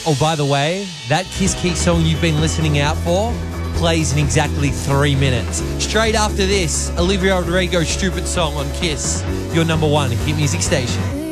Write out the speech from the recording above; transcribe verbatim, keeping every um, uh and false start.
Oh, by the way, that Kiss Key song you've been listening out for plays in exactly three minutes. Straight after this, Olivia Rodrigo's Stupid Song on Kiss, your number one hit music station.